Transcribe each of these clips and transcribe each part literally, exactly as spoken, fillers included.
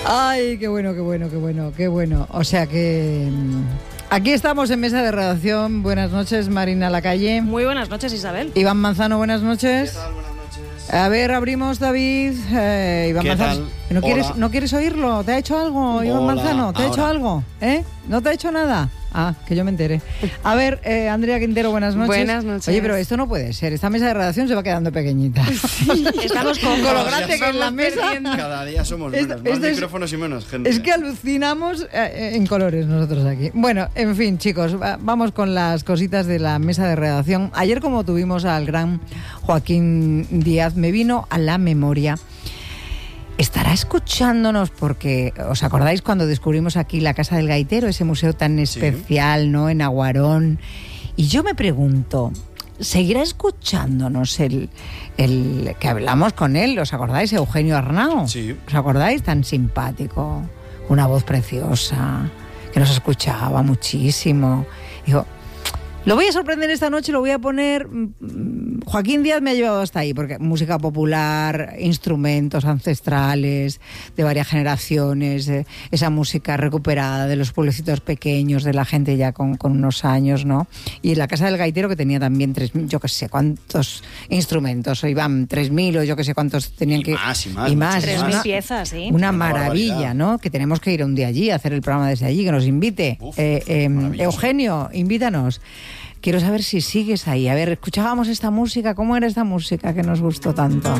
Ay, qué bueno, qué bueno, qué bueno, qué bueno. O sea que... Aquí estamos en mesa de redacción. Buenas noches, Marina Lacalle. Muy buenas noches, Isabel. Iván Manzano, buenas noches. ¿Qué tal? Buenas noches. A ver, abrimos, David. Eh, Iván ¿Qué Manzano. tal? ¿No quieres, Hola. ¿No quieres oírlo? ¿Te ha hecho algo, Iván Hola, Manzano? ¿Te ha hecho ahora. algo? ¿Eh? ¿No te ha hecho nada? Ah, que yo me enteré. A ver, eh, Andrea Quintero, buenas noches. Buenas noches. Oye, pero esto no puede ser. Esta mesa de redacción se va quedando pequeñita. Estamos con, Con lo Cada grande día que es la somos mesa. perdiendo. Cada día somos Esto- menos. Más esto es- micrófonos y menos gente. Es que alucinamos eh, en colores nosotros aquí. Bueno, en fin, chicos, va- vamos con las cositas de la mesa de redacción. Ayer, como tuvimos al gran Joaquín Díaz, me vino a la memoria. Estará escuchándonos porque, ¿os acordáis cuando descubrimos aquí la Casa del Gaitero, ese museo tan especial, ¿no?, en Aguarón? Y yo me pregunto, ¿seguirá escuchándonos el, el que hablamos con él? ¿Os acordáis? Eugenio Arnao. Sí. ¿Os acordáis? Tan simpático, una voz preciosa, que nos escuchaba muchísimo. Digo, lo voy a sorprender esta noche, lo voy a poner... mm, Joaquín Díaz me ha llevado hasta ahí, porque música popular, instrumentos ancestrales de varias generaciones, eh, esa música recuperada de los pueblecitos pequeños, de la gente ya con, con unos años, ¿no? Y la Casa del Gaitero, que tenía también tres, yo qué sé cuántos instrumentos, o iban tres mil o yo qué sé cuántos tenían Y que... más, y más, y más. tres mil Una- piezas, ¿sí? Una Una maravilla, barbaridad. ¿no? Que tenemos que ir un día allí a hacer el programa desde allí, que nos invite. Uf, Eh, eh, maravilloso. Eugenio, invítanos. Quiero saber si sigues ahí. A ver, escuchábamos esta música. ¿Cómo era esta música que nos gustó tanto?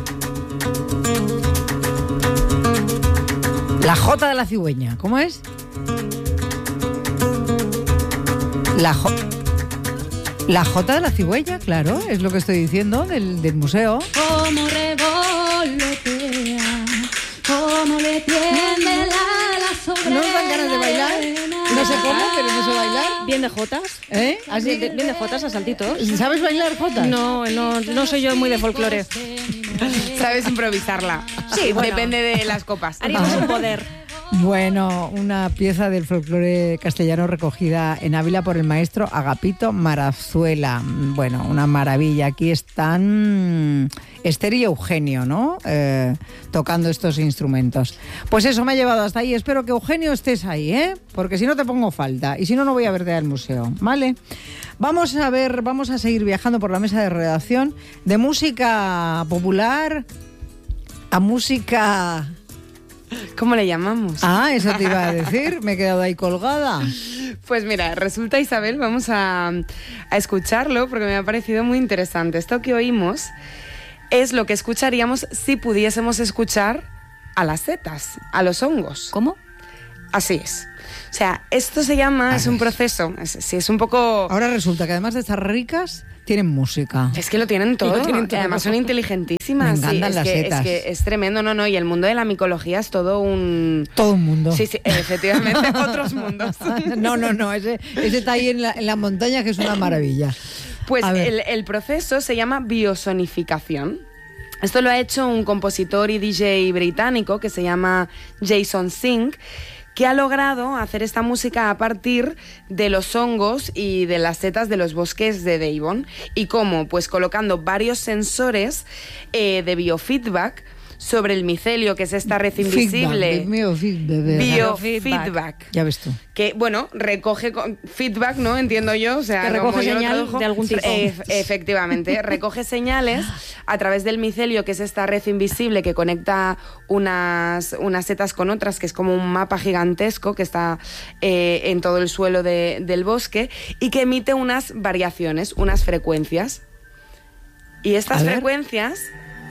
La Jota de la Cigüeña. ¿Cómo es? La J... La Jota de la Cigüeña, claro, es lo que estoy diciendo del, del museo. Como revolotea, como le tiende la la sobre ¿No os dan ganas de bailar? No sé cómo, pero no sé bailar. Bien de jotas. ¿Eh? Así, de- bien de jotas a saltitos. ¿Sabes bailar, Jota? No, no, no soy yo muy de folclore. Sabes improvisarla. Sí, bueno. Depende de las copas. Haríamos un poder. Bueno, una pieza del folclore castellano recogida en Ávila por el maestro Agapito Marazuela. Bueno, una maravilla. Aquí están Esther y Eugenio, ¿no? Eh, tocando estos instrumentos. Pues eso me ha llevado hasta ahí. Espero que, Eugenio, estés ahí, ¿eh? Porque si no te pongo falta. Y si no, no voy a verte al museo, ¿vale? Vamos a ver, vamos a seguir viajando por la mesa de redacción de música popular a música... ¿Cómo le llamamos? Ah, eso te iba a decir, me he quedado ahí colgada. Pues mira, resulta, Isabel, vamos a, a escucharlo porque me ha parecido muy interesante. Esto que oímos es lo que escucharíamos si pudiésemos escuchar a las setas, a los hongos. ¿Cómo? Así es. O sea, esto se llama, A es un ver. proceso, es, sí, es un poco... Ahora resulta que además de estar ricas, tienen música. Es que lo tienen todo, Lo tienen todo. además son inteligentísimas. Me encantan sí, es las que, setas. Es que es tremendo, no, no, y el mundo de la micología es todo un... Todo el mundo. Sí, sí, efectivamente, otros mundos. No, no, no, ese, ese está ahí en la, en la montaña, que es una maravilla. Pues A ver. el, el proceso se llama biosonificación. Esto lo ha hecho un compositor y D J británico que se llama Jason Singh, que ha logrado hacer esta música a partir de los hongos y de las setas de los bosques de Devon. ¿Y cómo? Pues colocando varios sensores eh, de biofeedback sobre el micelio, que es esta red invisible. Feedback, mío, feedback. Biofeedback. Ya ves tú. Que, bueno, recoge con- feedback, ¿no? Entiendo yo. O sea, Que recoge como yo lo señal tradujo, de algún tipo. eh, efectivamente, recoge señales a través del micelio, que es esta red invisible que conecta unas, unas setas con otras, que es como un mapa gigantesco que está eh, en todo el suelo de- del bosque y que emite unas variaciones, unas frecuencias. Y estas A ver. frecuencias...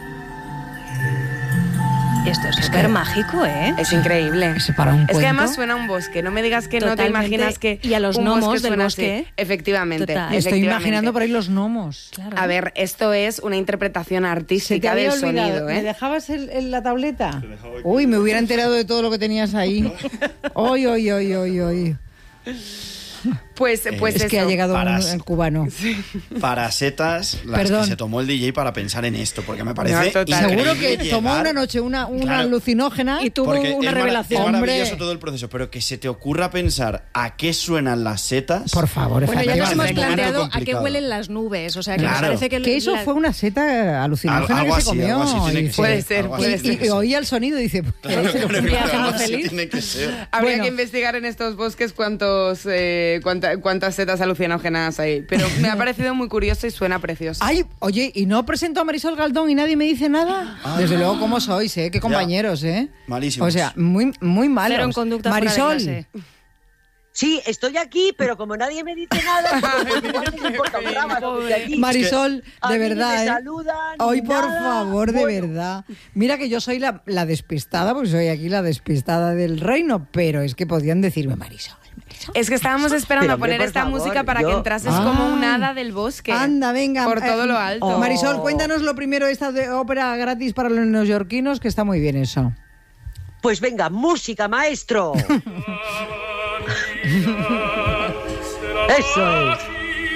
Esto es súper mágico, ¿eh? Es increíble. Ese para un Es que cuento. además suena a un bosque. No me digas que no te Totalmente. imaginas que Y a los un gnomos bosque del suena bosque. así. Efectivamente. Total. Me estoy efectivamente. imaginando por ahí los gnomos. Claro. A ver, esto es una interpretación Se te artística había del olvidado. sonido, ¿Me ¿eh? dejabas el, el- la tableta? Uy, me hubiera enterado de todo lo que tenías ahí. Hoy, hoy, hoy, hoy, hoy. Pues, pues Es eso. que ha llegado un, Paras. el cubano. Para setas, las Perdón. que se tomó el D J para pensar en esto, porque me parece No, total. increíble Seguro que llegar- tomó una noche una, una Claro. alucinógena. Y tuvo Porque una es mara- revelación. Es maravilloso Hombre. todo el proceso, pero que se te ocurra pensar a qué suenan las setas. Por favor, Bueno, ya nos efectivamente. hemos Es un momento planteado a qué complicado. huelen las nubes. O sea, que Claro. me parece que... Que eso la- fue una seta alucinógena Algo que se así, comió. algo así tiene y que se- Puede ser, ser, algo así puede y, tiene y- que y ser. oía el sonido y dice... ¿qué Claro, se le claro, ocurrió? ¿Qué hacemos así feliz? tiene que ser. Habría Bueno. que investigar en estos bosques cuántos, eh, cuánta- cuántas setas alucinógenas hay. Pero me ha parecido muy curioso y suena precioso. Ay, oye, ¿y no presento a Marisol Galdón y nadie me dice nada? Desde luego, ¿cómo sois, eh? Qué compañeros, ¿eh? Malísimos. O sea, muy, muy malos. Cero en conducta fuera de Marisol, clase. Sí, estoy aquí, pero como nadie me dice nada, pues igual me importa un rábano desde aquí. Marisol, A de mí ni verdad, me ¿eh? saludan, Hoy, ni por nada. favor, de Bueno, verdad. Mira que yo soy la, la despistada, porque soy aquí la despistada del reino, pero es que podían decirme Marisol. Marisol. Es que estábamos esperando Pero, a hombre, poner por esta favor, música para yo- que entrases Ay. como un hada del bosque. Anda, venga. Por todo eh, lo alto. oh. Marisol, cuéntanos lo primero, esta de ópera gratis para los neoyorquinos, que está muy bien eso. Pues venga, música, maestro. Eso es.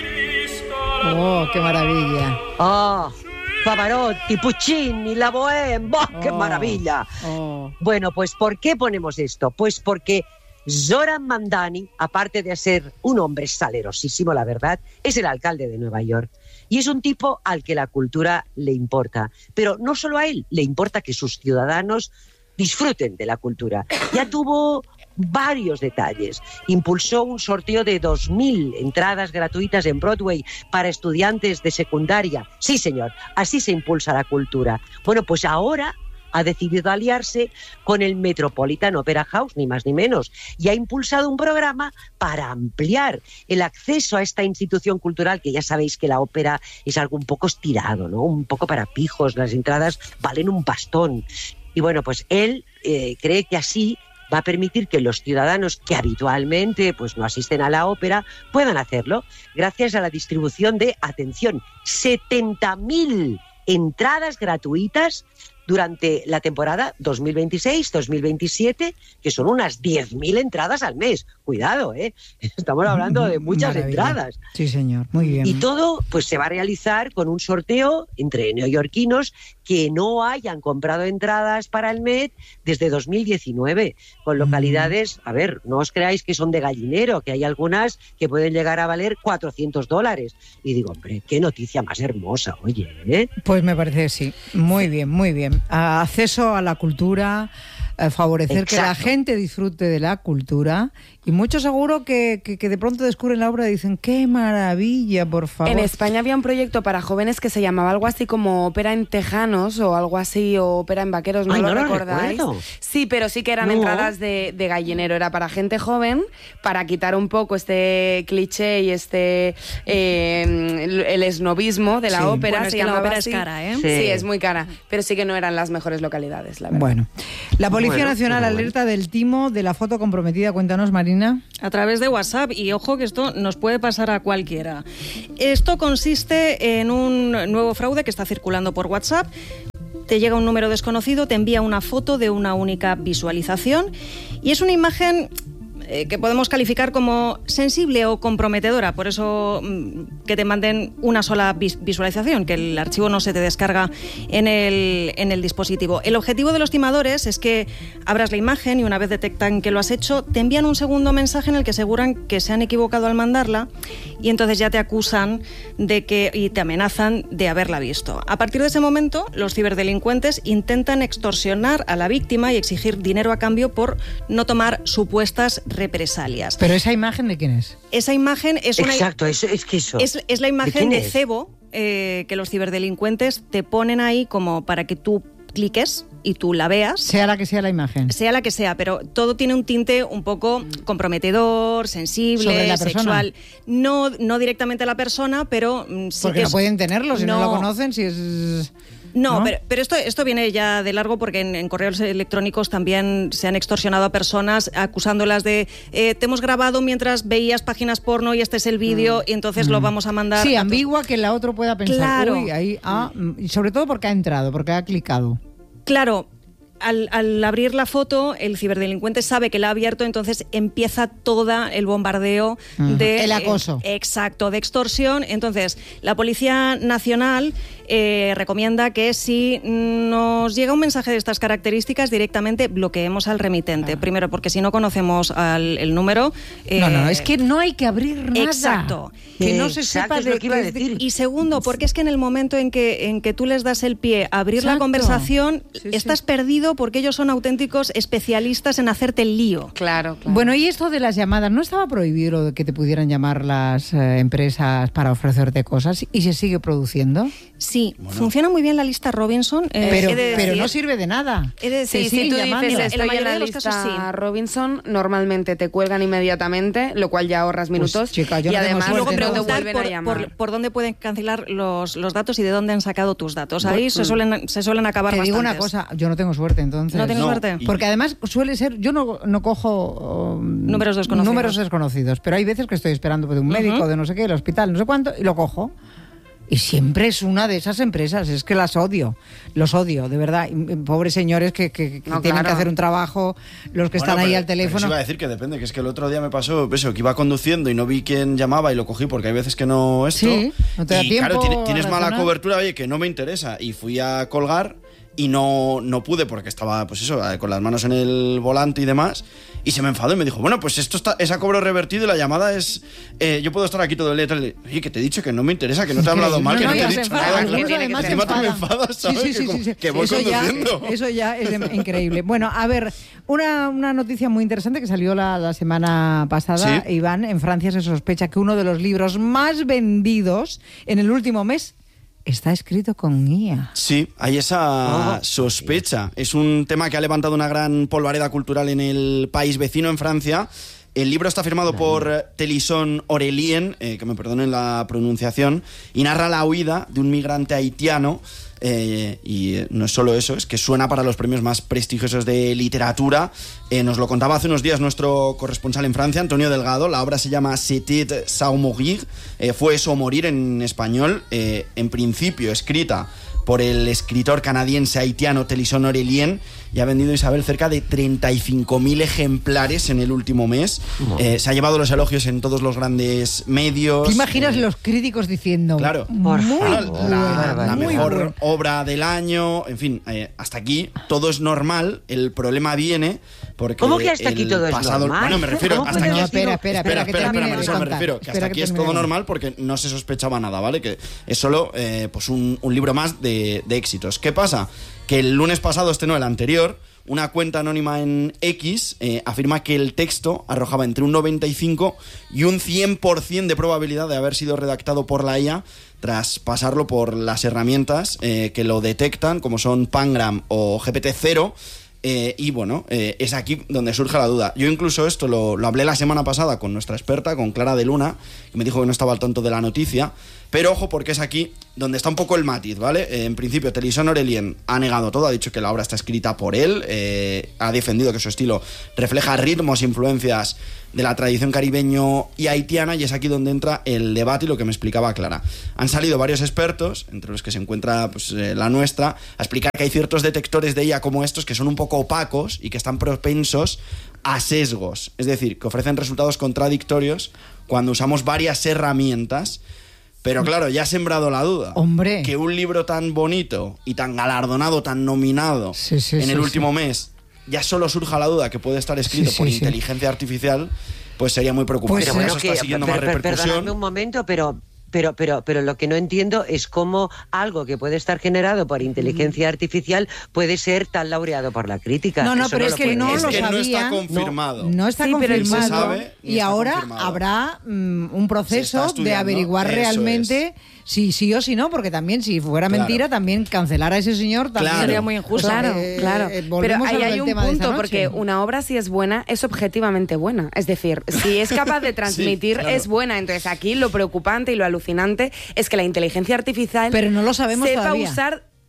Oh, qué maravilla. Ah, Pavarotti, Puccini, la Bohème, ¡buah, qué Oh. maravilla! Oh. Bueno, pues ¿por qué ponemos esto? Pues porque Zoran Mandani, aparte de ser un hombre salerosísimo, la verdad, es el alcalde de Nueva York. Y es un tipo al que la cultura le importa. Pero no solo a él, le importa que sus ciudadanos disfruten de la cultura. Ya tuvo varios detalles. Impulsó un sorteo de dos mil entradas gratuitas en Broadway para estudiantes de secundaria. Sí, señor, así se impulsa la cultura. Bueno, pues ahora ha decidido aliarse con el Metropolitan Opera House, ni más ni menos, y ha impulsado un programa para ampliar el acceso a esta institución cultural, que ya sabéis que la ópera es algo un poco estirado, ¿no? Un poco para pijos, las entradas valen un bastón. Y bueno, pues él eh, cree que así va a permitir que los ciudadanos que habitualmente pues, no asisten a la ópera puedan hacerlo gracias a la distribución de, atención, setenta mil entradas gratuitas durante la temporada dos mil veintiséis dos mil veintisiete, que son unas diez mil entradas al mes. Cuidado, ¿eh? Estamos hablando de muchas Maravilla. entradas. Sí, señor, muy bien. Y todo pues se va a realizar con un sorteo entre neoyorquinos que no hayan comprado entradas para el Met desde dos mil diecinueve, con localidades, a ver, no os creáis que son de gallinero, que hay algunas que pueden llegar a valer cuatrocientos dólares. Y digo, hombre, qué noticia más hermosa, oye, ¿eh? Pues me parece que sí. Muy bien, muy bien. A- Acceso a la cultura, eh, favorecer que la Exacto. gente disfrute de la cultura. Y mucho seguro que, que, que de pronto descubren la obra y dicen, ¡qué maravilla, por favor! En España había un proyecto para jóvenes que se llamaba algo así como ópera en tejanos o algo así, o ópera en vaqueros, ¿no Ay, lo no lo recordáis? recuerdo. Sí, pero sí que eran No. entradas de, de gallinero, era para gente joven, para quitar un poco este cliché y este eh, el, el esnobismo de la Sí. ópera. Bueno, es se que la llamaba ópera es así. cara, ¿eh? Sí. Sí. es muy cara, pero sí que no eran las mejores localidades, la verdad. Bueno, la Policía Bueno, Nacional pero bueno. alerta del timo de la foto comprometida. Cuéntanos, Marina. A través de WhatsApp, y ojo que esto nos puede pasar a cualquiera. Esto consiste en un nuevo fraude que está circulando por WhatsApp. Te llega un número desconocido, te envía una foto de una única visualización y es una imagen eh, que podemos calificar como sensible o comprometedora, por eso mm, que te manden una sola vis- visualización, que el archivo no se te descarga en el, en el dispositivo. El objetivo de los timadores es que abras la imagen y una vez detectan que lo has hecho, te envían un segundo mensaje en el que aseguran que se han equivocado al mandarla y entonces ya te acusan de que y te amenazan de haberla visto. A partir de ese momento, los ciberdelincuentes intentan extorsionar a la víctima y exigir dinero a cambio por no tomar supuestas represalias. Pero esa imagen, ¿de quién es? Esa imagen es una Exacto, eso, es que eso. es, es la imagen quién de es? cebo eh, que los ciberdelincuentes te ponen ahí como para que tú cliques y tú la veas. Sea la que sea la imagen. Sea la que sea, pero todo tiene un tinte un poco comprometedor, sensible, ¿Sobre la persona? sexual. No, no directamente a la persona, pero mm, sí Porque que no es- pueden tenerlo si no, No. lo conocen, si es... No, ¿no? pero, pero esto, esto viene ya de largo porque en, en correos electrónicos también se han extorsionado a personas acusándolas de eh, te hemos grabado mientras veías páginas porno y este es el vídeo y entonces lo vamos a mandar. Sí, a tu- ambigua, que la otro pueda pensar, Claro. uy, ahí, ah, y sobre todo porque ha entrado, porque ha clicado. Claro. al, al abrir la foto, el ciberdelincuente sabe que la ha abierto, entonces empieza todo el bombardeo uh-huh. de... El acoso. Eh, exacto, de extorsión. Entonces, la Policía Nacional eh, recomienda que si nos llega un mensaje de estas características, directamente bloqueemos al remitente. Ah. Primero, porque si no conocemos al, el número... Eh, no, no, es que no hay que abrir nada. Exacto. Que no eh, se exacto, sepa es de lo que iba a de, decir. Y segundo, porque es que en el momento en que, en que tú les das el pie a abrir Exacto. la conversación, sí, estás sí. perdido porque ellos son auténticos especialistas en hacerte el lío. Claro, claro. Bueno, y esto de las llamadas, ¿no estaba prohibido que te pudieran llamar las eh, empresas para ofrecerte cosas y se sigue produciendo? Sí, bueno. Funciona muy bien la lista Robinson. Eh, pero, he de decir, pero no sirve de nada. He de decir, Sí, si tú llamando. dices En la estoy en mayoría la de los lista casos, sí. Robinson, normalmente te cuelgan inmediatamente, lo cual ya ahorras minutos. Pues, chica, yo y no tengo además suerte, luego ¿no? te vuelven por, a llamar. por, por dónde pueden cancelar los, los datos y de dónde han sacado tus datos. Ahí Bueno, se suelen, se suelen acabar Te bastantes. digo una cosa, yo no tengo suerte entonces. ¿No tienes No, suerte? y- Porque además suele ser, yo no, no cojo um, Números desconocidos. números desconocidos, pero hay veces que estoy esperando de un médico, Uh-huh. de no sé qué, el hospital, no sé cuánto, y lo cojo. Y siempre es una de esas empresas, es que las odio, los odio, de verdad. Y, y pobres señores que, que, que No, tienen claro. que hacer un trabajo, los que Bueno, están ahí pero- al teléfono. Pero sí iba a decir que depende, que es que el otro día me pasó eso, que iba conduciendo y no vi quién llamaba y lo cogí porque hay veces que no esto. Sí, no te da y tiempo claro, tiene- tienes a mala razonar. cobertura, oye, que no me interesa. Y fui a colgar y no, no pude porque estaba, pues eso, con las manos en el volante y demás. Y se me enfadó y me dijo, bueno, pues esto está, es a cobro revertido y la llamada es... eh, yo puedo estar aquí todo el día. Tal, y, oye, que te he dicho que no me interesa, que no te he hablado mal, que no, no, te he ya dicho se enfada, nada. algunos claro. además se Encima tú me enfadan. enfadas, ¿sabes? Sí, sí, que, sí, como- sí, sí. que voy eso ya, conduciendo. eso ya es de- increíble. Bueno, a ver, una, una noticia muy interesante que salió la, la semana pasada, Sí. Iván. En Francia se sospecha que uno de los libros más vendidos en el último mes está escrito con I A. Sí, hay esa Oh, sospecha. Es un tema que ha levantado una gran polvareda cultural en el país vecino, en Francia. El libro está firmado por Télisson Aurélien, eh, que me perdonen la pronunciación, y narra la huida de un migrante haitiano. Eh, y eh, no es solo eso, es que suena para los premios más prestigiosos de literatura. Eh, nos lo contaba hace unos días nuestro corresponsal en Francia, Antonio Delgado. La obra se llama C'était ça ou mourir, eh, fue eso o morir en español, eh, en principio escrita por el escritor canadiense haitiano Télisson Aurélien, y ha vendido, Isabel, cerca de treinta y cinco mil ejemplares en el último mes. Eh, se ha llevado los elogios en todos los grandes medios. ¿Te imaginas eh, los críticos diciendo? Claro. Muy Por Bueno, favor. la, la muy mejor bueno. obra del año, en fin, eh, hasta aquí todo es normal. El problema viene porque ¿Cómo que hasta aquí el todo es pasado, normal? Bueno, me refiero ¿Cómo hasta puede aquí. No, haber espera, sido- espera, Espera, espera, que espera, espera, termine por de eso me contar. refiero, que hasta Espera aquí es termine todo de normal porque no se sospechaba nada, ¿vale? Que es solo eh, pues un, un libro más de, de éxitos. ¿Qué pasa? Que el lunes pasado, este no, el anterior, una cuenta anónima en X eh, afirma que el texto arrojaba entre un noventa y cinco y un cien por ciento de probabilidad de haber sido redactado por la I A tras pasarlo por las herramientas eh, que lo detectan, como son Pangram o G P T cero. Eh, y bueno, eh, es aquí donde surge la duda. Yo incluso esto lo, lo hablé la semana pasada con nuestra experta, con Clara de Luna, que me dijo que no estaba al tanto de la noticia. Pero ojo, porque es aquí donde está un poco el matiz, ¿vale? Eh, en principio, Télisson Aurélien ha negado todo, ha dicho que la obra está escrita por él, eh, ha defendido que su estilo refleja ritmos e influencias de la tradición caribeño y haitiana, y es aquí donde entra el debate y lo que me explicaba Clara. Han salido varios expertos, entre los que se encuentra pues, eh, la nuestra, a explicar que hay ciertos detectores de I A como estos que son un poco opacos y que están propensos a sesgos, es decir, que ofrecen resultados contradictorios cuando usamos varias herramientas. Pero claro, ya ha sembrado la duda. Hombre. Que un libro tan bonito y tan galardonado, tan nominado Sí, sí, en sí, el sí. último mes, ya solo surja la duda que puede estar escrito Sí, por sí, sí. inteligencia artificial, pues sería muy preocupante. Pues, Por eh, eso está siguiendo per- más per- repercusión. Perdonadme un momento, pero, pero, pero, pero lo que no entiendo es cómo algo que puede estar generado por inteligencia artificial puede ser tan laureado por la crítica. No, no, Eso pero es lo que puede no ser. es lo que no está sabían. confirmado. No está Sí, pero confirmado. se sabe y y está ahora confirmado. habrá mm, un Se proceso está de estudiando, averiguar eso realmente si sí o si no, porque también si fuera Claro. mentira, también cancelar a ese señor también Claro. Sería muy injusto. Claro, Eh, claro. eh, Pero volvemos a ahí lo hay del un tema de esta punto, noche. porque una obra, si es buena, es objetivamente buena. Es decir, si es capaz de transmitir, claro. es buena. Entonces aquí lo preocupante y lo alucinante es que la inteligencia artificial Pero no lo sabemos sepa todavía. usar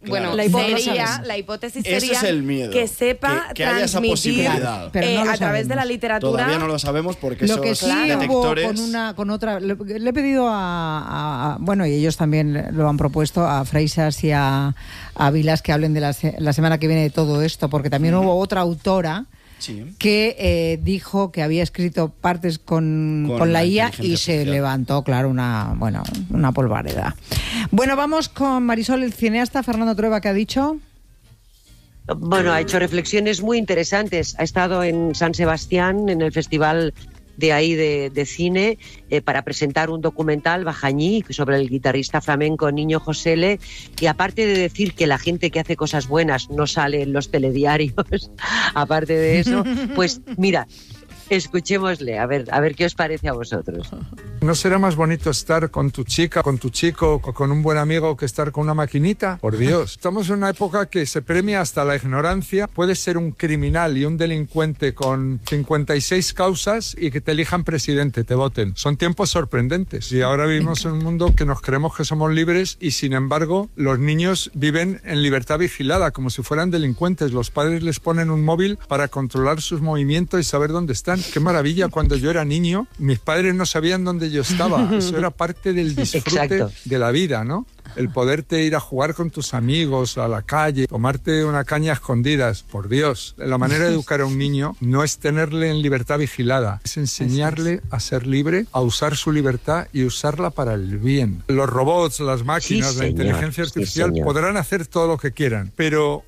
Bueno, La hipótesis. sería, la hipótesis Ese sería es el miedo, que sepa que- que haya esa transmitir posibilidad. Pero eh, no lo a través de la sabemos. literatura. Todavía no lo sabemos porque Lo esos que sí detectores... hubo con una con otra le, le he pedido a, a- a- bueno, y ellos también lo han propuesto a Freixas y a, a Vilas que hablen de la, se- la semana que viene de todo esto, porque también hubo otra autora Sí. que eh, dijo que había escrito partes con, Con con la la I A y inteligencia se artificial. levantó, claro, una bueno una polvareda. Bueno, vamos con Marisol, el cineasta Fernando Trueba, que ha dicho... Bueno, ha hecho reflexiones muy interesantes. Ha estado en San Sebastián, en el festival de ahí de, de cine, eh, para presentar un documental, Bajañí, sobre el guitarrista flamenco Niño Josele, y aparte de decir que la gente que hace cosas buenas no sale en los telediarios, aparte de eso, pues mira, escuchémosle, a ver, a ver qué os parece a vosotros. ¿No será más bonito estar con tu chica, con tu chico o con un buen amigo que estar con una maquinita? Por Dios, estamos en una época que se premia hasta la ignorancia. Puedes ser un criminal y un delincuente con cincuenta y seis causas y que te elijan presidente, te voten. Son tiempos sorprendentes y ahora vivimos en un mundo que nos creemos que somos libres y sin embargo los niños viven en libertad vigilada como si fueran delincuentes. Los padres les ponen un móvil para controlar sus movimientos y saber dónde están. Qué maravilla, cuando yo era niño mis padres no sabían dónde yo estaba. Eso era parte del disfrute Exacto. de la vida, ¿no? El poderte ir a jugar con tus amigos a la calle, tomarte una caña a escondidas. Por Dios, la manera de educar a un niño no es tenerle en libertad vigilada, es enseñarle a ser libre, a usar su libertad y usarla para el bien. Los robots, las máquinas, Sí, la señor. inteligencia Sí, artificial señor. podrán hacer todo lo que quieran, pero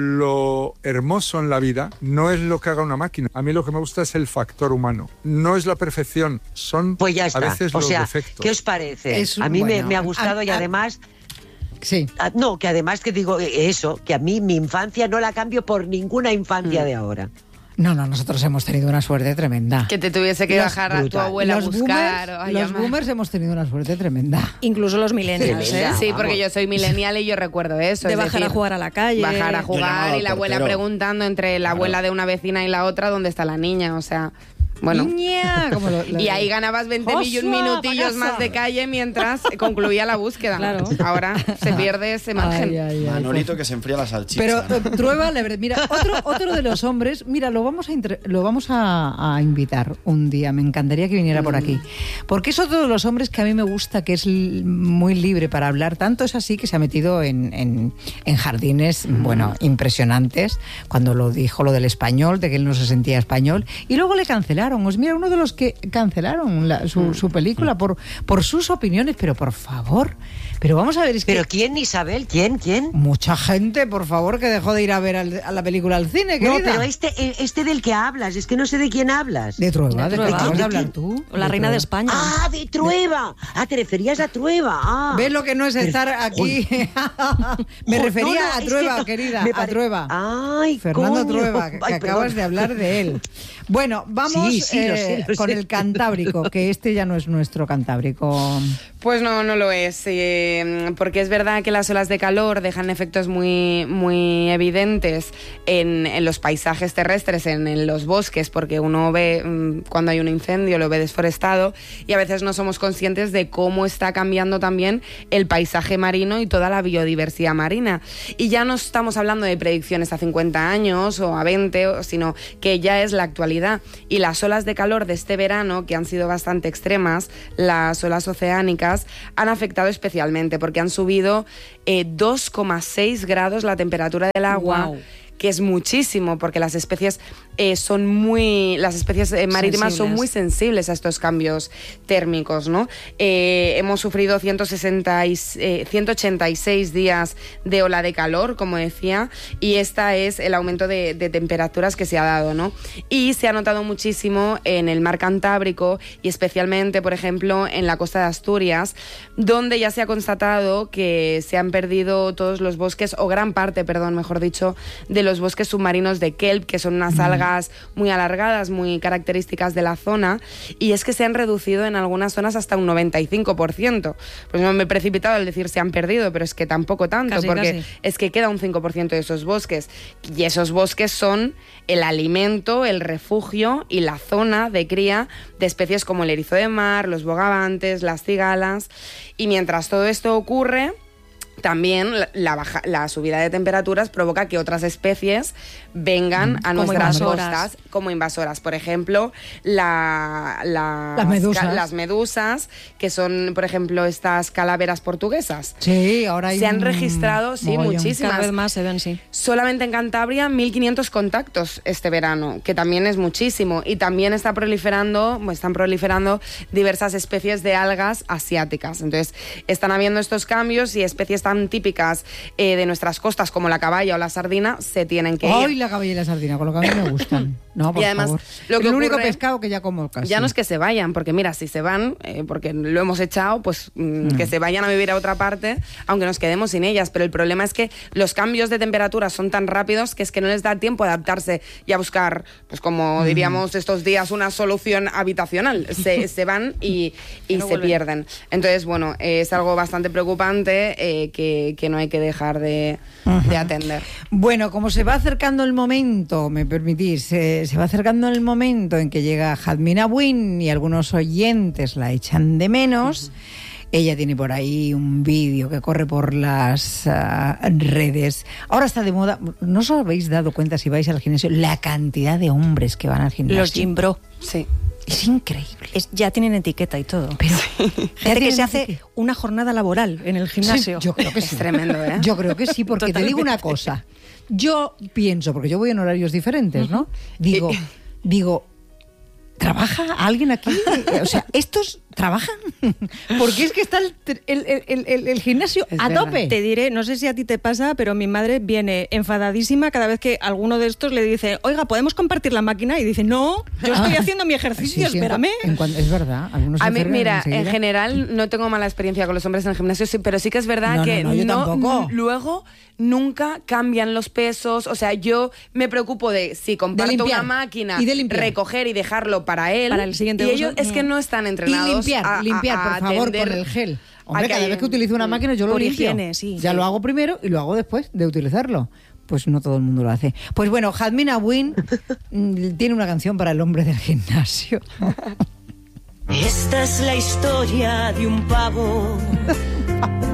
lo hermoso en la vida no es lo que haga una máquina. A mí lo que me gusta es el factor humano. No es la perfección, son Pues ya a está. veces O los sea, defectos. ¿qué os parece? Es un- a mí me- bueno, me, ha gustado a- y a- además... Sí. ah, No, que además que digo eh, eso, que a mí mi infancia no la cambio por ninguna infancia de ahora. No, no, nosotros hemos tenido una suerte tremenda. Que te tuviese que Los bajar a tu brutal. abuela a los buscar o boomers, a los llamar. boomers hemos tenido una suerte tremenda. Incluso los millennials, Tremenda. ¿eh? Sí, Vamos. porque yo soy millennial y yo recuerdo eso. De es bajar decir, a jugar a la calle. Bajar a Yo jugar llamaba y la al abuela portero. preguntando entre la Claro. abuela de una vecina y la otra dónde está la niña, o sea... Bueno, Ña, como lo- lo- y ahí ganabas veinte mil y un ¡Joshua, minutillos pa' más casa! de calle mientras concluía la búsqueda. Claro. Ahora se pierde ese margen. Ay, ay, ay, Manolito que se enfría la salchicha. Pero ¿no? eh, Trueba, la verdad, mira, otro, otro de los hombres, mira, lo vamos a inter- lo vamos a, a invitar un día, me encantaría que viniera por aquí, porque es otro de los hombres que a mí me gusta, que es l- muy libre para hablar, tanto es así que se ha metido en, en, en jardines, bueno, impresionantes, cuando lo dijo lo del español, de que él no se sentía español, y luego le cancelaron, os mira, uno de los que cancelaron la- su, su película por, por sus opiniones, pero por favor, pero vamos a ver, es que... ¿Pero quién, Isabel? ¿Quién? ¿Quién? Mucha gente, por favor, que dejó de ir a ver al- a la película al cine, querida. No, pero este, eh, este del que hablas, es que no sé de quién hablas. De Trueba, ¿de, De Trueba. qué vas ¿De a hablar quién? tú? O la reina de España. Ah, de Trueba. Ah, te referías a Trueba. Ah. ¿Ves lo que no es estar aquí? Me Jo, refería no, no, a es Trueba, que no, querida, me a pare- Trueba. Ay, Fernando coño. Trueba, que, Ay, que acabas perdón. de hablar de él. Bueno, vamos Sí, sí, lo eh, sé, lo con sé. el Cantábrico, que este ya no es nuestro Cantábrico. Pues no, no lo es, eh, porque es verdad que las olas de calor dejan efectos muy, muy evidentes en, en los paisajes terrestres, en, en los bosques, porque uno ve mm, cuando hay un incendio, lo ve desforestado, y a veces no somos conscientes de cómo está cambiando también el paisaje marino y toda la biodiversidad marina. Y ya no estamos hablando de predicciones a cincuenta años o a veinte, o- sino que ya es la actualidad. Y las olas de calor de este verano, que han sido bastante extremas, las olas oceánicas, han afectado especialmente porque han subido eh, dos coma seis grados la temperatura del agua. Guau. Que es muchísimo, porque las especies eh, son muy, las especies eh, marítimas son Sensibles. muy sensibles a estos cambios térmicos, ¿no? Eh, hemos sufrido ciento sesenta y, eh, ciento ochenta y seis días de ola de calor, como decía, y esta es el aumento de, de temperaturas que se ha dado, ¿no? Y se ha notado muchísimo en el mar Cantábrico y especialmente, por ejemplo, en la costa de Asturias, donde ya se ha constatado que se han perdido todos los bosques, o gran parte, perdón, mejor dicho, de los bosques submarinos de kelp, que son unas algas muy alargadas, muy características de la zona, y es que se han reducido en algunas zonas hasta un noventa y cinco por ciento. Pues no me he precipitado al decir se han perdido, pero es que tampoco tanto, Casi, porque casi. es que queda un cinco por ciento de esos bosques, y esos bosques son el alimento, el refugio y la zona de cría de especies como el erizo de mar, los bogavantes, las cigalas, y mientras todo esto ocurre, también la, la, baja, la subida de temperaturas provoca que otras especies vengan a como nuestras invasoras. costas como invasoras. Por ejemplo, la, la, Las medusas. las medusas, que son, por ejemplo, estas calaveras portuguesas. Sí, ahora hay Se han un registrado, sí, mogollón. muchísimas. Cada vez más se ven, sí. Solamente en Cantabria, mil quinientos contactos este verano, que también es muchísimo. Y también está proliferando, están proliferando diversas especies de algas asiáticas. Entonces, están habiendo estos cambios y especies tan típicas eh, de nuestras costas como la caballa o la sardina se tienen que ir. Ay, la caballa y la sardina, con lo que a mí me gustan. No, por Y además, favor. lo que el único ocurre- pescado que ya como casi. Ya no es que se vayan, porque mira, si se van, eh, porque lo hemos echado, pues mm, que se vayan a vivir a otra parte, aunque nos quedemos sin ellas. Pero el problema es que los cambios de temperatura son tan rápidos que es que no les da tiempo a adaptarse y a buscar, pues como diríamos estos días, una solución habitacional. Se, se van y, y no se vuelven. pierden. Entonces, bueno, eh, es algo bastante preocupante eh, que, que no hay que dejar de, de atender. Bueno, como se va acercando el momento, me permitís, eh, se va acercando el momento en que llega Jadmina Win y algunos oyentes la echan de menos. Ella tiene por ahí un vídeo que corre por las ah, redes. Ahora está de moda. ¿No os habéis dado cuenta, si vais al gimnasio, la cantidad de hombres que van al gimnasio? Los gym bro. Sí. Es increíble. Es, ya tienen etiqueta y todo. Pero Gente que tienen se hace etiqueta. una jornada laboral en el gimnasio. Sí, yo creo que sí. Es tremendo, ¿eh? Yo creo que sí, porque te digo una cosa. Yo pienso, porque yo voy en horarios diferentes, ¿no? Digo, digo, ¿trabaja alguien aquí? O sea, ¿estos trabajan? Porque es que está el, el, el, el- el gimnasio Es a verdad. tope. Te diré, no sé si a ti te pasa, pero mi madre viene enfadadísima cada vez que alguno de estos le dice, oiga, ¿podemos compartir la máquina? Y dice, no, yo estoy haciendo mi ejercicio, Sí, sí, en espérame. cua- en cuan- es verdad, algunos se A mí, enferman mira, enseguida. en general no tengo mala experiencia con los hombres en el gimnasio, sí, pero sí que es verdad No, que no, no, yo tampoco. n- luego nunca cambian los pesos. O sea, yo me preocupo de si comparto limpiar. una máquina, Y de limpiar. recoger y dejarlo para él. Para el siguiente y uso. ellos es que no están Y entrenados limpiar, a, a- limpiar, a por favor, atender con el gel. a Hombre, que cada hay vez que un- utilizo una máquina yo lo Por limpio. higiene, sí. Ya Sí. lo hago primero y lo hago después de utilizarlo. Pues no todo el mundo lo hace. Pues bueno, Jadmina Win mm, tiene una canción para el hombre del gimnasio. Esta es la historia de un pavo